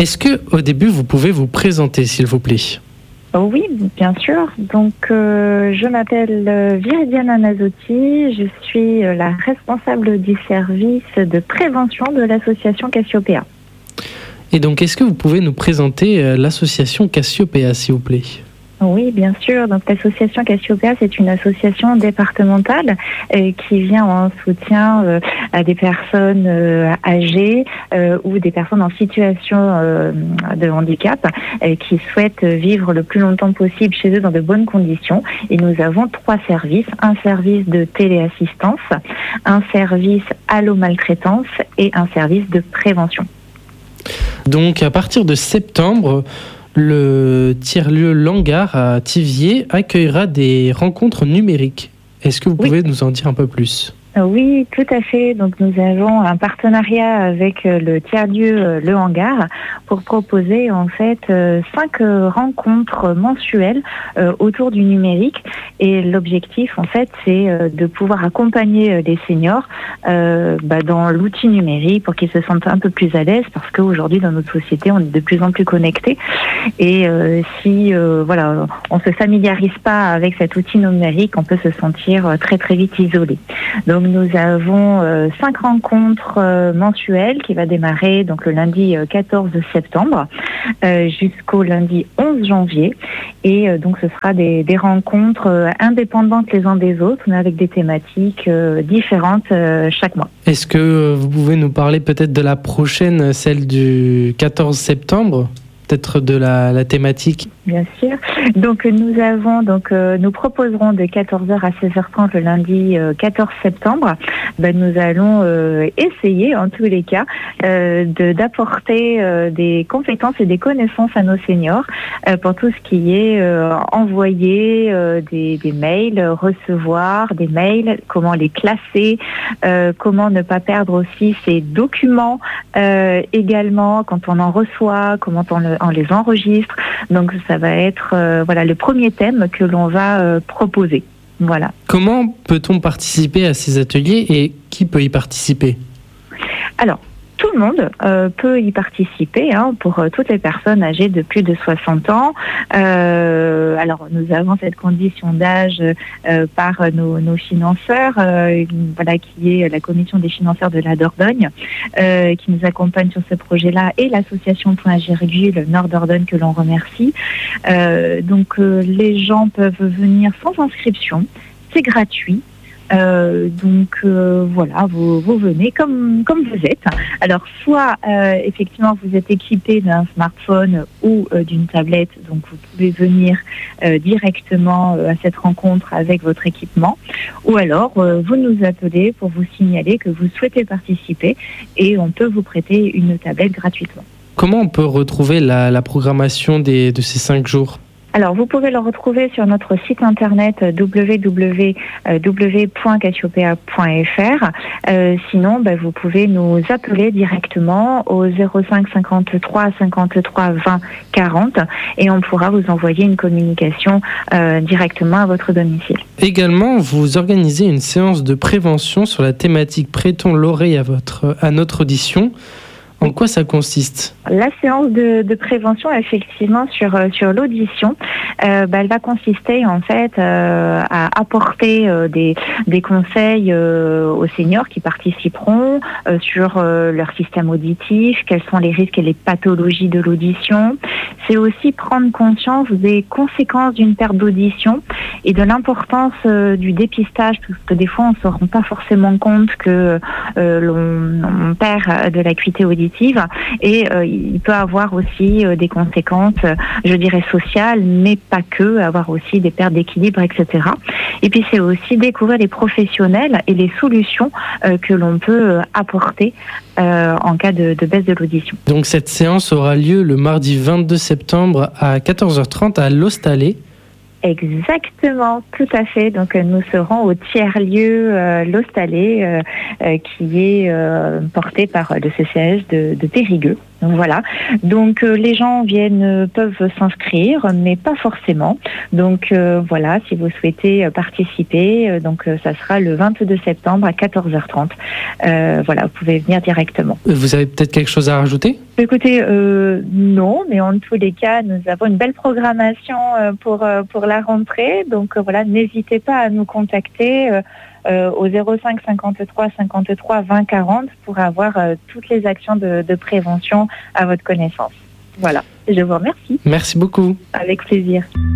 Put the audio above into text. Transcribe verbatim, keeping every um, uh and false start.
Est-ce que, au début, vous pouvez vous présenter, s'il vous plaît ? Oui, bien sûr. Donc, euh, je m'appelle euh, Viridiana Nazotti. Je suis euh, la responsable du service de prévention de l'association Cassiopéa. Et donc, est-ce que vous pouvez nous présenter euh, l'association Cassiopéa, s'il vous plaît ? Oui, bien sûr. Donc, l'association Cassiopéa, c'est une association départementale euh, qui vient en soutien euh, à des personnes euh, âgées euh, ou des personnes en situation euh, de handicap euh, qui souhaitent vivre le plus longtemps possible chez eux dans de bonnes conditions. Et nous avons trois services. Un service de téléassistance, un service allo-maltraitance et un service de prévention. Donc, à partir de septembre, le tiers-lieu Langar à Thiviers accueillera des rencontres numériques. Est-ce que vous pouvez oui. nous en dire un peu plus ? Oui, tout à fait. Donc, nous avons un partenariat avec le tiers-lieu Le Hangar pour proposer en fait cinq rencontres mensuelles autour du numérique. Et l'objectif, en fait, c'est de pouvoir accompagner les seniors euh, bah, dans l'outil numérique pour qu'ils se sentent un peu plus à l'aise, parce qu'aujourd'hui, dans notre société, on est de plus en plus connectés. Et euh, si euh, voilà, on se familiarise pas avec cet outil numérique, on peut se sentir très très vite isolé. Donc, nous avons euh, cinq rencontres euh, mensuelles qui va démarrer donc le lundi euh, quatorze septembre euh, jusqu'au lundi onze janvier. Et euh, donc, ce sera des, des rencontres euh, indépendantes les uns des autres, mais avec des thématiques euh, différentes euh, chaque mois. Est-ce que vous pouvez nous parler peut-être de la prochaine, celle du quatorze septembre ? Peut-être de la, la thématique. Bien sûr. Donc nous avons donc euh, nous proposerons de quatorze heures à seize heures trente le lundi euh, quatorze septembre. Ben, nous allons euh, essayer en tous les cas euh, de, d'apporter euh, des compétences et des connaissances à nos seniors euh, pour tout ce qui est euh, envoyer euh, des, des mails, recevoir des mails, comment les classer, euh, comment ne pas perdre aussi ces documents euh, également quand on en reçoit, comment on, le, on les enregistre. Donc ça va être euh, voilà le premier thème que l'on va euh, proposer. Voilà. Comment peut-on participer à ces ateliers et qui peut y participer ? Alors, tout le monde euh, peut y participer, hein, pour euh, toutes les personnes âgées de plus de soixante ans. Euh, alors, nous avons cette condition d'âge euh, par nos, nos financeurs, euh, voilà, qui est la commission des financeurs de la Dordogne, euh, qui nous accompagne sur ce projet-là, et l'association Point Virgule Nord Dordogne que l'on remercie. Euh, donc, euh, les gens peuvent venir sans inscription, c'est gratuit. Euh, donc euh, voilà, vous, vous venez comme, comme vous êtes. Alors soit euh, effectivement vous êtes équipé d'un smartphone ou euh, d'une tablette, donc vous pouvez venir euh, directement euh, à cette rencontre avec votre équipement, ou alors euh, vous nous appelez pour vous signaler que vous souhaitez participer et on peut vous prêter une tablette gratuitement. Comment on peut retrouver la, la programmation des, de ces cinq jours ? Alors, vous pouvez le retrouver sur notre site internet w w w point cassiopéa point f r. Euh, sinon, ben, vous pouvez nous appeler directement au zéro cinq cinquante-trois cinquante-trois vingt quarante et on pourra vous envoyer une communication euh, directement à votre domicile. Également, vous organisez une séance de prévention sur la thématique « Prêtons l'oreille à, votre, à notre audition ». En quoi ça consiste ? La séance de, de prévention, effectivement, sur, sur l'audition, euh, bah, elle va consister en fait euh, à apporter euh, des, des conseils euh, aux seniors qui participeront euh, sur euh, leur système auditif, quels sont les risques et les pathologies de l'audition. C'est aussi prendre conscience des conséquences d'une perte d'audition et de l'importance euh, du dépistage, parce que des fois on ne se rend pas forcément compte que euh, l'on on perd de l'acuité auditive. Et euh, il peut avoir aussi euh, des conséquences, euh, je dirais sociales, mais pas que, avoir aussi des pertes d'équilibre, et cetera. Et puis c'est aussi découvrir les professionnels et les solutions euh, que l'on peut euh, apporter euh, en cas de, de baisse de l'audition. Donc cette séance aura lieu le mardi vingt-deux septembre à quatorze heures trente à l'Hostalet. Exactement, tout à fait. Donc euh, nous serons au tiers-lieu euh, l'Hostalet, euh, euh, qui est euh, porté par le C C A S de, de Périgueux. Donc voilà. Donc euh, les gens viennent, euh, peuvent s'inscrire, mais pas forcément. Donc euh, voilà, si vous souhaitez euh, participer, euh, donc euh, ça sera le vingt-deux septembre à quatorze heures trente. Euh, voilà, vous pouvez venir directement. Vous avez peut-être quelque chose à rajouter ? Écoutez, euh, non, mais en tous les cas, nous avons une belle programmation euh, pour euh, pour la rentrée. Donc euh, voilà, n'hésitez pas à nous contacter. Euh, Euh, au zéro cinq cinquante-trois cinquante-trois vingt quarante pour avoir euh, toutes les actions de, de prévention à votre connaissance. Voilà, je vous remercie. Merci beaucoup. Avec plaisir.